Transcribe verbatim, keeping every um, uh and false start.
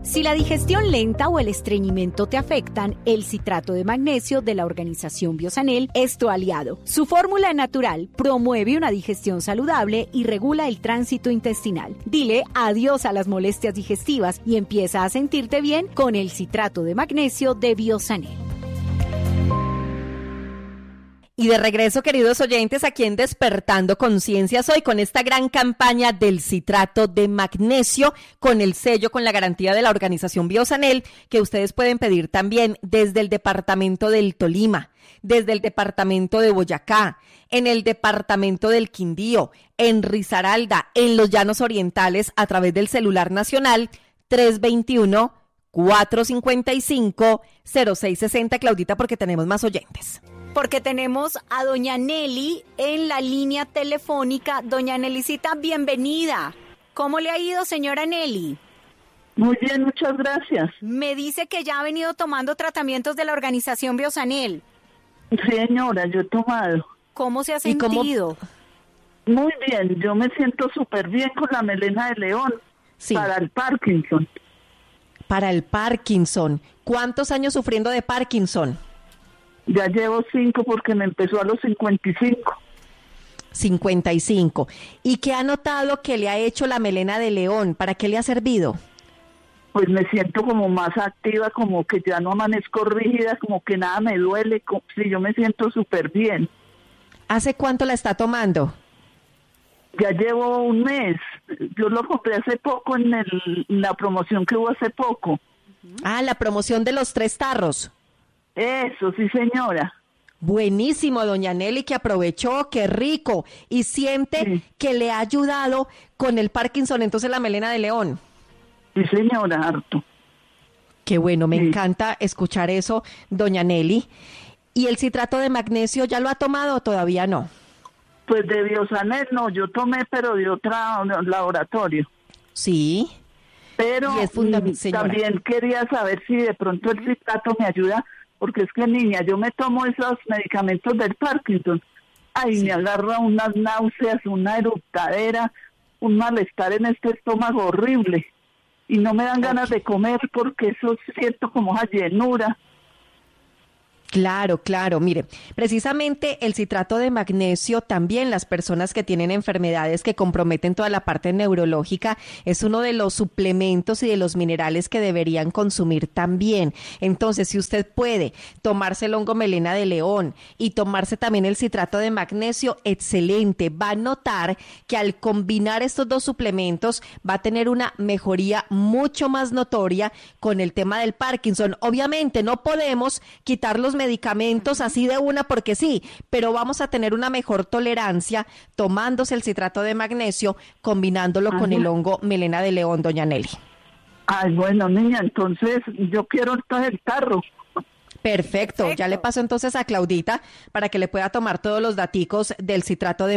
Si la digestión lenta o el estreñimiento te afectan, el citrato de magnesio de la organización Biosanel es tu aliado. Su fórmula natural promueve una digestión saludable y regula el tránsito intestinal. Dile adiós a las molestias digestivas y empieza a sentirte bien con el citrato de magnesio de Biosanel. Y de regreso, queridos oyentes, aquí en Despertando Conciencias, hoy con esta gran campaña del citrato de magnesio, con el sello, con la garantía de la organización Biosanel, que ustedes pueden pedir también desde el departamento del Tolima, desde el departamento de Boyacá, en el departamento del Quindío, en Risaralda, en los Llanos Orientales, a través del celular nacional tres dos uno, cuatro cinco cinco, cero seis seis cero, Claudita, porque tenemos más oyentes. Porque tenemos a doña Nelly en la línea telefónica. Doña Nelicita, bienvenida. ¿Cómo le ha ido, señora Nelly? Muy bien, muchas gracias. Me dice que ya ha venido tomando tratamientos de la organización Biosanel. Señora, yo he tomado. ¿Cómo se ha sentido? Muy bien, yo me siento súper bien con la melena de león. Sí. Para el Parkinson. Para el Parkinson. ¿Cuántos años sufriendo de Parkinson? Ya llevo cinco porque me empezó a los cincuenta y cinco. cincuenta y cinco. ¿Y qué ha notado que le ha hecho la melena de león? ¿Para qué le ha servido? Pues me siento como más activa, como que ya no amanezco rígida, como que nada me duele, como, sí, yo me siento súper bien. ¿Hace cuánto la está tomando? Ya llevo un mes. Yo lo compré hace poco en el, la promoción que hubo hace poco. Ah, la promoción de los tres tarros. Eso, sí, señora. Buenísimo, doña Nelly, que aprovechó, qué rico. Y siente sí. que le ha ayudado con el Parkinson, entonces la melena de león. Sí, señora, harto. Qué bueno, me sí. encanta escuchar eso, doña Nelly. ¿Y el citrato de magnesio ya lo ha tomado o todavía no? Pues de Biosanel no, yo tomé, pero de otro laboratorio. Sí. Pero y es fundamental, también quería saber si de pronto el citrato me ayuda, porque es que, niña, yo me tomo esos medicamentos del Parkinson. Ay, sí. me agarra unas náuseas, una eructadera, un malestar en este estómago horrible. Y no me dan okay. ganas de comer porque eso siento como esa llenura. Claro, claro. Mire, precisamente el citrato de magnesio, también las personas que tienen enfermedades que comprometen toda la parte neurológica, es uno de los suplementos y de los minerales que deberían consumir también. Entonces, si usted puede tomarse el hongo melena de león y tomarse también el citrato de magnesio, excelente. Va a notar que al combinar estos dos suplementos va a tener una mejoría mucho más notoria con el tema del Parkinson. Obviamente, no podemos quitar los medicamentos así de una porque sí, pero vamos a tener una mejor tolerancia tomándose el citrato de magnesio, combinándolo Ajá. con el hongo melena de león, doña Nelly. Ay, bueno, niña, entonces yo quiero entonces el tarro. Perfecto, Perfecto, ya le paso entonces a Claudita para que le pueda tomar todos los daticos del citrato de